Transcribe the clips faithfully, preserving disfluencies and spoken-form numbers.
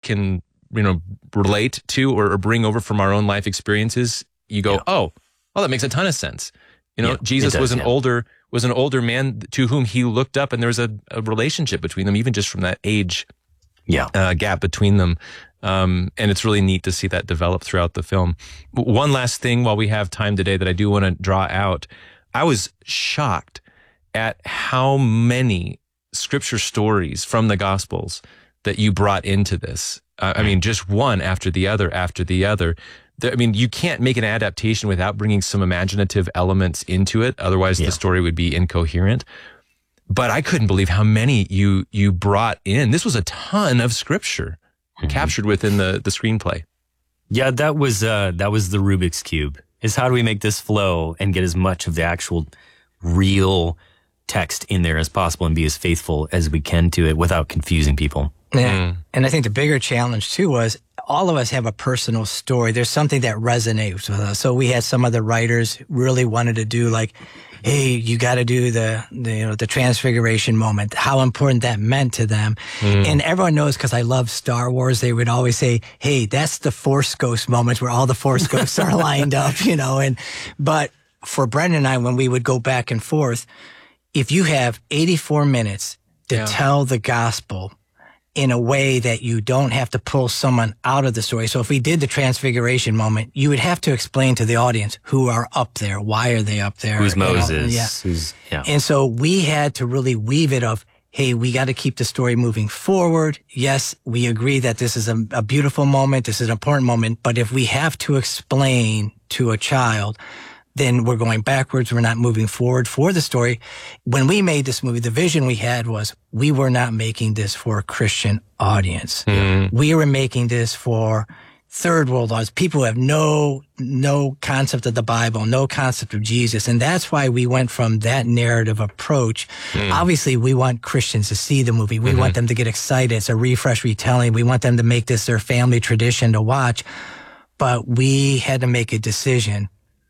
can, you know, relate to or, or bring over from our own life experiences, you go, yeah. oh, well, that makes a ton of sense. You know, yeah, Jesus does, was an yeah. older was an older man to whom he looked up, and there was a, a relationship between them, even just from that age yeah. uh, gap between them. Um, and it's really neat to see that develop throughout the film. One last thing while we have time today that I do want to draw out. I was shocked at how many scripture stories from the Gospels that you brought into this. Uh, I mean, just one after the other after the other. I mean, you can't make an adaptation without bringing some imaginative elements into it. Otherwise, yeah. the story would be incoherent. But I couldn't believe how many you you brought in. This was a ton of scripture mm-hmm. captured within the, the screenplay. Yeah, that was uh, that was the Rubik's Cube. Is how do we make this flow and get as much of the actual real text in there as possible and be as faithful as we can to it without confusing people. Yeah. Mm. And I think the bigger challenge too was all of us have a personal story. There's something that resonates with us. So we had some of the writers really wanted to do like, hey, you got to do the, the, you know, the transfiguration moment, how important that meant to them. Mm. And everyone knows, because I love Star Wars, they would always say, hey, that's the Force Ghost moments where all the Force Ghosts are lined up, you know. And but for Brendan and I, when we would go back and forth, if you have eighty-four minutes to yeah. tell the gospel in a way that you don't have to pull someone out of the story. So if we did the transfiguration moment, you would have to explain to the audience who are up there. Why are they up there? Who's Moses? Know? Yeah. Who's, yeah. And so we had to really weave it of, hey, we got to keep the story moving forward. Yes, we agree that this is a, a beautiful moment. This is an important moment. But if we have to explain to a child, then we're going backwards. We're not moving forward for the story. When we made this movie, the vision we had was we were not making this for a Christian audience. Mm-hmm. We were making this for third world audience, people who have no, no concept of the Bible, no concept of Jesus. And that's why we went from that narrative approach. Mm. Obviously, we want Christians to see the movie. We mm-hmm. want them to get excited. It's a refresh retelling. We want them to make this their family tradition to watch. But we had to make a decision.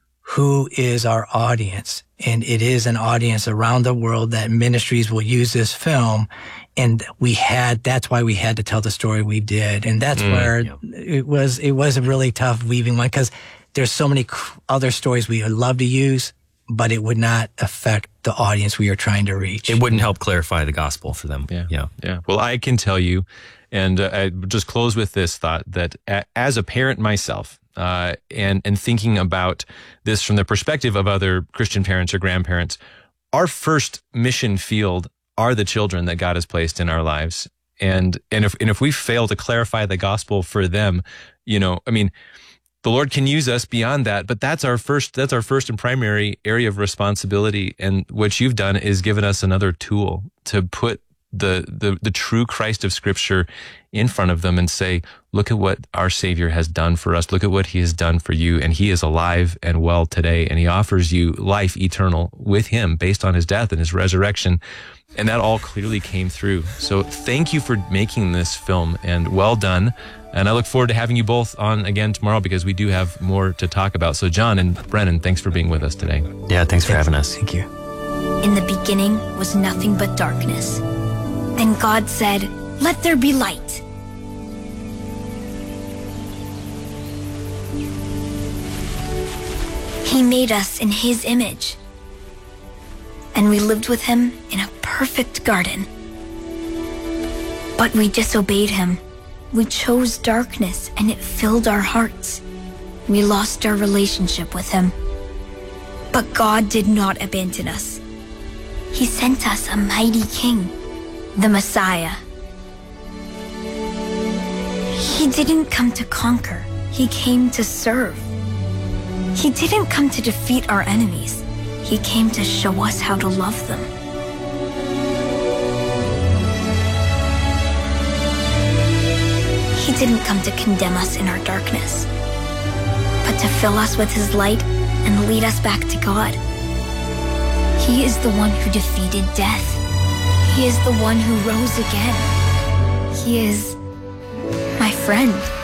Who is our audience? And it is an audience around the world that ministries will use this film. And we had, that's why we had to tell the story we did. And that's mm, where yeah. it was, it was a really tough weaving one, because there's so many other stories we would love to use, but it would not affect the audience we are trying to reach. It wouldn't help clarify the gospel for them. Yeah. Yeah. yeah. Well, I can tell you, and uh, I just close with this thought that a, as a parent myself, Uh, and, and thinking about this from the perspective of other Christian parents or grandparents, our first mission field are the children that God has placed in our lives. And, and if, and if we fail to clarify the gospel for them, you know, I mean, the Lord can use us beyond that, but that's our first, that's our first and primary area of responsibility. And what you've done is given us another tool to put the, the, the true Christ of Scripture in front of them and say, look at what our Savior has done for us. Look at what he has done for you. And he is alive and well today. And he offers you life eternal with him based on his death and his resurrection. And that all clearly came through. So thank you for making this film, and well done. And I look forward to having you both on again tomorrow, because we do have more to talk about. So John and Brennan, thanks for being with us today. Yeah, thanks for having us. Thank you. In the beginning was nothing but darkness. Then God said, "Let there be light." He made us in his image, and we lived with him in a perfect garden. But we disobeyed him. We chose darkness, and it filled our hearts. We lost our relationship with him. But God did not abandon us. He sent us a mighty king, the Messiah. He didn't come to conquer. He came to serve. He didn't come to defeat our enemies. He came to show us how to love them. He didn't come to condemn us in our darkness, but to fill us with his light and lead us back to God. He is the one who defeated death. He is the one who rose again. He is my friend.